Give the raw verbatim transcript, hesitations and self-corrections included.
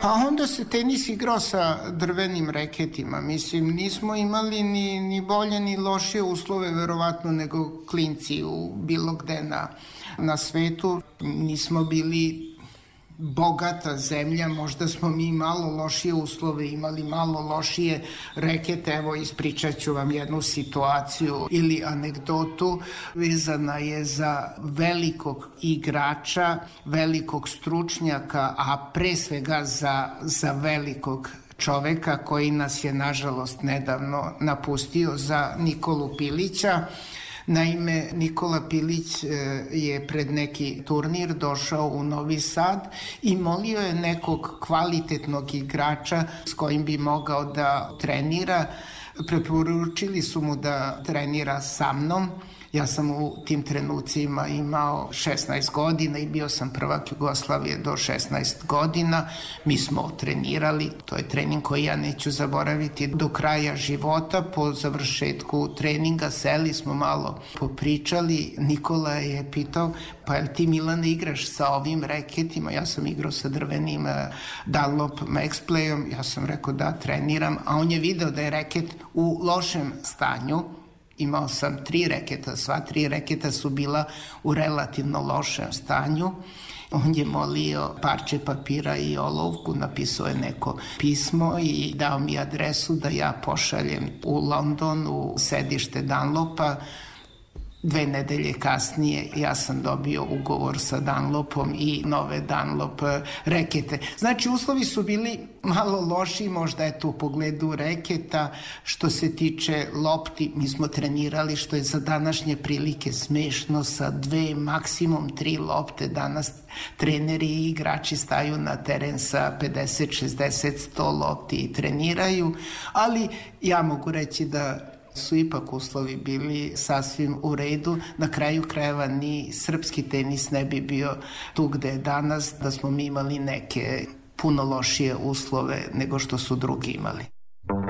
Pa onda se tenis igrao sa drvenim reketima. Mislim, nismo imali ni, ni bolje ni lošije uslove, verovatno, nego klinci u bilo gde na, na svetu. Nismo bili bogata zemlja, možda smo mi malo lošije uslove imali, malo lošije rekete. Evo, ispričat ću vam jednu situaciju ili anegdotu, vezana je za velikog igrača, velikog stručnjaka, a pre svega za, za velikog čoveka koji nas je nažalost nedavno napustio, za Nikolu Pilića. Naime, Nikola Pilić je pred neki turnir došao u Novi Sad i molio je nekog kvalitetnog igrača s kojim bi mogao da trenira. Preporučili su mu da trenira sa mnom. Ja sam u tim trenucima imao šesnaest godina i bio sam prvak Jugoslavije do šesnaest godina. Mi smo trenirali, to je trening koji ja neću zaboraviti do kraja života. Po završetku treninga seli smo malo, popričali. Nikola je pitao, pa jel ti, Milane, igraš sa ovim reketima? Ja sam igrao sa drvenim Dunlop Maxplayom. Ja sam rekao da, treniram, a on je video da je reket u lošem stanju. Imao sam tri reketa, sva tri reketa su bila u relativno lošem stanju. On je molio parče papira i olovku, napisao je neko pismo i dao mi adresu da ja pošaljem u London, u sedište Dunlopa. Dve nedelje kasnije ja sam dobio ugovor sa Dunlopom i nove Dunlop rekete. Znači, uslovi su bili malo loši, možda je to u pogledu reketa. Što se tiče lopti, mi smo trenirali, što je za današnje prilike smešno, sa dve, maksimum tri lopte. Danas treneri i igrači staju na teren sa pedeset, šezdeset, sto lopti i treniraju, ali ja mogu reći da su ipak uslovi bili sasvim u redu. Na kraju krajeva ni srpski tenis ne bi bio tu gde je danas da smo mi imali neke puno lošije uslove nego što su drugi imali.